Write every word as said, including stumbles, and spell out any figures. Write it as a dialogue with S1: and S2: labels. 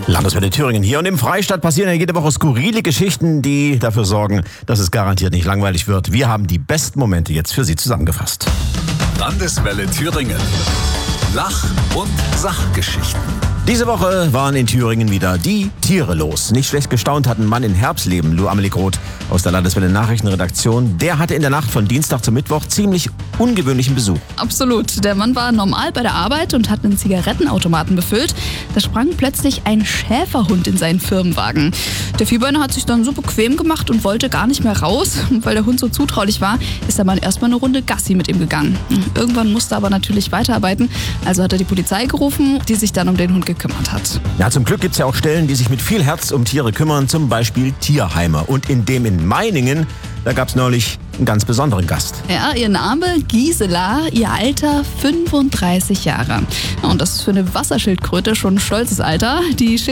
S1: Landeswelle Thüringen hier und im Freistaat passieren ja jede Woche skurrile Geschichten, die dafür sorgen, dass es garantiert nicht langweilig wird. Wir haben die besten Momente jetzt für Sie zusammengefasst.
S2: Landeswelle Thüringen. Lach- und Sachgeschichten.
S1: Diese Woche waren in Thüringen wieder die Tiere los. Nicht schlecht gestaunt hat ein Mann in Herbsleben, Lou Amelie Groth aus der Landeswelle Nachrichtenredaktion. Der hatte in der Nacht von Dienstag zum Mittwoch ziemlich ungewöhnlichen Besuch.
S3: Absolut. Der Mann war normal bei der Arbeit und hat einen Zigarettenautomaten befüllt. Da sprang plötzlich ein Schäferhund in seinen Firmenwagen. Der Vierbeiner hat sich dann so bequem gemacht und wollte gar nicht mehr raus. Weil der Hund so zutraulich war, ist der Mann erstmal eine Runde Gassi mit ihm gegangen. Irgendwann musste er aber natürlich weiterarbeiten. Also hat er die Polizei gerufen, die sich dann um den Hund gekümmert hat.
S1: Ja, zum Glück gibt es ja auch Stellen, die sich mit viel Herz um Tiere kümmern, zum Beispiel Tierheime. Und in dem in Meiningen, da gab es neulich einen ganz besonderen Gast.
S3: Ja, ihr Name Gisela, ihr Alter fünfunddreißig Jahre. Und das ist für eine Wasserschildkröte schon ein stolzes Alter. Die